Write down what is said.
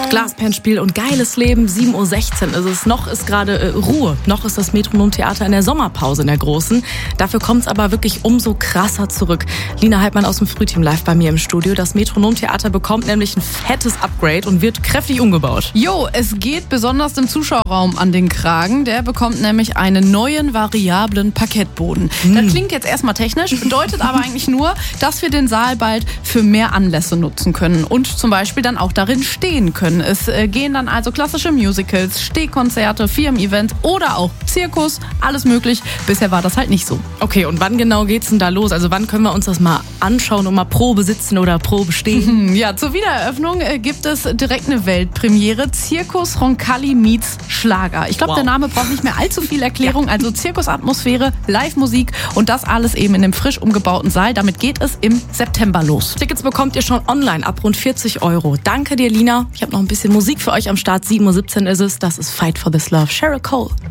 Glasperlenspiel und geiles Leben. 7:16 Uhr ist es. Noch ist gerade Ruhe. Noch ist das Metronom-Theater in der Sommerpause in der großen. Dafür kommt es aber wirklich umso krasser zurück. Lina Heidmann aus dem Frühteam live bei mir im Studio. Das Metronom-Theater bekommt nämlich ein fettes Upgrade und wird kräftig umgebaut. Jo, es geht besonders dem Zuschauerraum an den Kragen. Der bekommt nämlich einen neuen, variablen Parkettboden. Das klingt jetzt erstmal technisch, bedeutet aber eigentlich nur, dass wir den Saal bald für mehr Anlässe nutzen können und zum Beispiel dann auch darin stehen können. Es gehen dann also klassische Musicals, Stehkonzerte, Firmen-Events oder auch Zirkus, alles möglich. Bisher war das halt nicht so. Okay, und wann genau geht's denn da los? Also wann können wir uns das mal anschauen und mal Probe sitzen oder Probe stehen? Ja, zur Wiedereröffnung gibt es direkt eine Weltpremiere. Zirkus Roncalli meets Schlager. Ich glaube, Der Name braucht nicht mehr allzu viel Erklärung. Also Zirkusatmosphäre, Live-Musik und das alles eben in dem frisch umgebauten Saal. Damit geht es im September los. Tickets bekommt ihr schon online ab rund 40 Euro. Danke dir, Lina. Ich habe noch ein bisschen Musik für euch am Start. 7:17 Uhr ist es. Das ist Fight for This Love. Cheryl Cole.